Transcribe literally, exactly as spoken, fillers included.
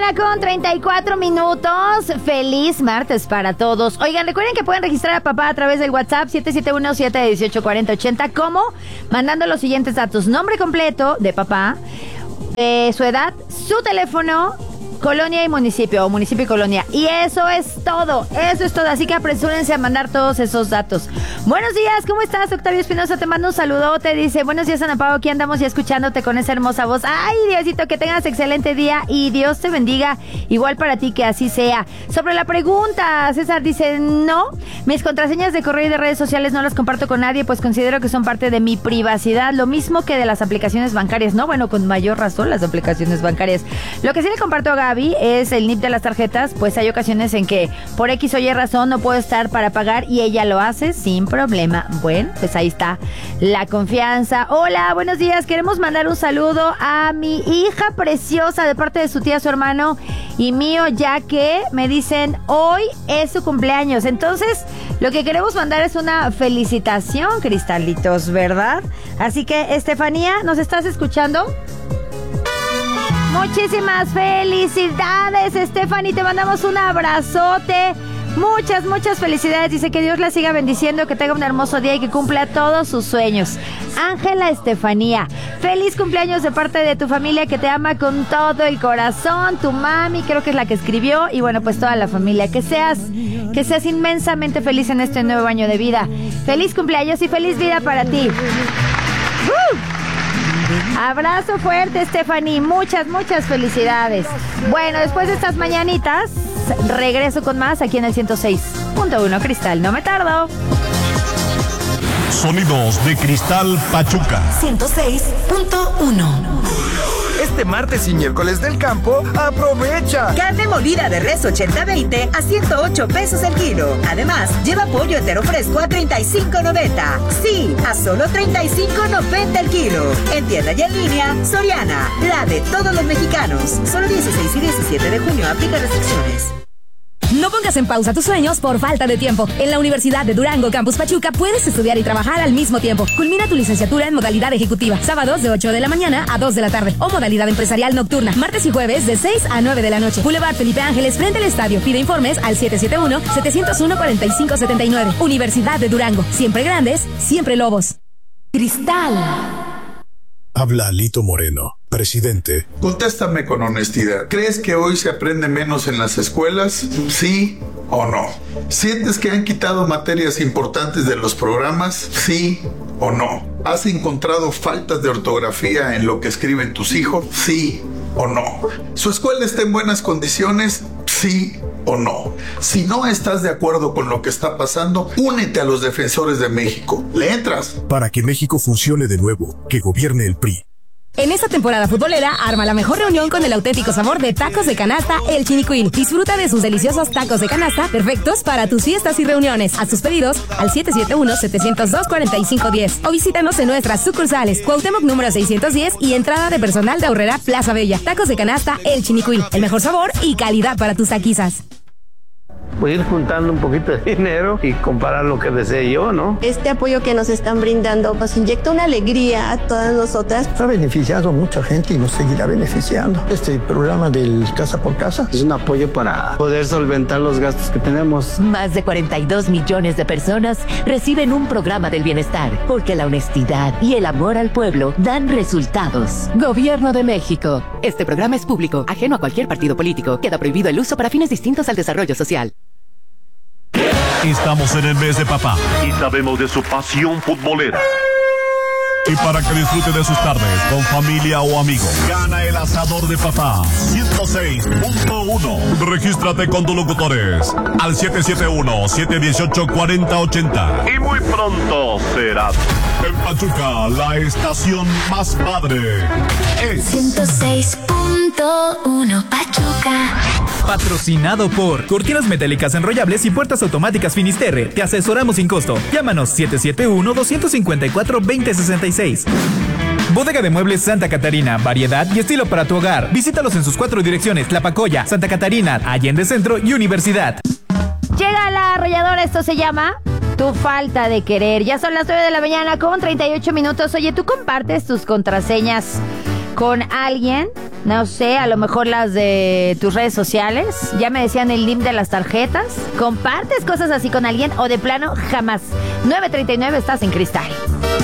mañana con treinta y cuatro minutos. Feliz martes para todos. Oigan, recuerden que pueden registrar a papá a través del WhatsApp siete siete uno, siete uno ocho, cuatro cero ocho cero. ¿Cómo? Mandando los siguientes datos: nombre completo de papá, eh, su edad, su teléfono, colonia y municipio, o municipio y colonia. Y eso es todo, eso es todo. Así que apresúrense a mandar todos esos datos. Buenos días, ¿cómo estás? Octavio Espinosa te manda un saludote. Dice, buenos días, Ana Pao, aquí andamos ya escuchándote con esa hermosa voz. Ay, Diosito, que tengas excelente día y Dios te bendiga. Igual para ti, que así sea. Sobre la pregunta, César dice, no, mis contraseñas de correo y de redes sociales no las comparto con nadie, pues considero que son parte de mi privacidad. Lo mismo que de las aplicaciones bancarias, ¿no? Bueno, con mayor razón las aplicaciones bancarias. Lo que sí le comparto a Gaby es el N I P de las tarjetas, pues hay ocasiones en que por X o Y razón no puedo estar para pagar y ella lo hace sin problema. Bueno, pues ahí está la confianza. Hola, buenos días. Queremos mandar un saludo a mi hija preciosa de parte de su tía, su hermano y mío, ya que me dicen hoy es su cumpleaños. Entonces, lo que queremos mandar es una felicitación, cristalitos, ¿verdad? Así que, Estefanía, ¿nos estás escuchando? Muchísimas felicidades, Stephanie, te mandamos un abrazote. Muchas, muchas felicidades. Dice que Dios la siga bendiciendo, que tenga un hermoso día y que cumpla todos sus sueños. Ángela Estefanía, feliz cumpleaños de parte de tu familia que te ama con todo el corazón. Tu mami, creo que es la que escribió. Y bueno, pues toda la familia. Que seas, que seas inmensamente feliz en este nuevo año de vida. Feliz cumpleaños y feliz vida para ti. ¡Uh! Abrazo fuerte, Stephanie. Muchas, muchas felicidades. Bueno, después de estas mañanitas, regreso con más aquí en el ciento seis punto uno Cristal. No me tardo. Sonidos de Cristal Pachuca. ciento seis punto uno. Este martes y miércoles del campo, aprovecha. Carne molida de res ochenta veinte a ciento ocho pesos el kilo. Además, lleva pollo entero fresco a treinta y cinco noventa. Sí, a solo treinta y cinco noventa el kilo. En tienda y en línea, Soriana, la de todos los mexicanos. Solo dieciséis y diecisiete de junio aplica restricciones. No pongas en pausa tus sueños por falta de tiempo. En la Universidad de Durango, Campus Pachuca, puedes estudiar y trabajar al mismo tiempo. Culmina tu licenciatura en modalidad ejecutiva, sábados de ocho de la mañana a dos de la tarde, o modalidad empresarial nocturna, martes y jueves de seis a nueve de la noche. Boulevard Felipe Ángeles, frente al estadio. Pide informes al siete siete uno, siete cero uno, cuatro cinco siete nueve. Universidad de Durango, siempre grandes, siempre lobos. Cristal. Habla Alito Moreno, presidente. Contéstame con honestidad. ¿Crees que hoy se aprende menos en las escuelas? ¿Sí o no? ¿Sientes que han quitado materias importantes de los programas? ¿Sí o no? ¿Has encontrado faltas de ortografía en lo que escriben tus hijos? ¿Sí o no? ¿Su escuela está en buenas condiciones? ¿Sí o no? Si no estás de acuerdo con lo que está pasando, únete a los defensores de México. ¿Le entras? Para que México funcione de nuevo, que gobierne el P R I. En esta temporada futbolera, arma la mejor reunión con el auténtico sabor de tacos de canasta El Chinicuil. Disfruta de sus deliciosos tacos de canasta, perfectos para tus fiestas y reuniones. Haz tus pedidos al siete siete uno, siete cero dos, cuatro cinco uno cero o visítanos en nuestras sucursales Cuauhtémoc número seiscientos diez y entrada de personal de Aurrera Plaza Bella. Tacos de canasta El Chinicuil, el mejor sabor y calidad para tus taquizas. Voy a ir juntando un poquito de dinero y comparar lo que desee yo, ¿no? Este apoyo que nos están brindando nos inyecta una alegría a todas nosotras. Ha beneficiado a mucha gente y nos seguirá beneficiando. Este programa del Casa por Casa es un apoyo para poder solventar los gastos que tenemos. Más de cuarenta y dos millones de personas reciben un programa del bienestar, porque la honestidad y el amor al pueblo dan resultados. Gobierno de México. Este programa es público, ajeno a cualquier partido político. Queda prohibido el uso para fines distintos al desarrollo social. Estamos en el mes de papá y sabemos de su pasión futbolera. Y para que disfrute de sus tardes con familia o amigos, gana el asador de papá ciento seis punto uno. Regístrate con tus locutores al siete siete uno, siete uno ocho, cuatro cero ocho cero. Y muy pronto será en Pachuca la estación más padre. Es ciento seis punto uno Pachuca. Patrocinado por Cortinas Metálicas Enrollables y Puertas Automáticas Finisterre. Te asesoramos sin costo. Llámanos siete siete uno, dos cinco cuatro, dos cero seis seis. Bodega de Muebles Santa Catarina. Variedad y estilo para tu hogar. Visítalos en sus cuatro direcciones: Tlapacoya, Santa Catarina, Allende Centro y Universidad. Llega la arrolladora, esto se llama Tu Falta de Querer. Ya son las nueve de la mañana con treinta y ocho minutos. Oye, ¿tú compartes tus contraseñas con alguien? No sé, a lo mejor las de tus redes sociales. Ya me decían el link de las tarjetas. ¿Compartes cosas así con alguien o de plano jamás? nueve treinta y nueve estás en Cristal.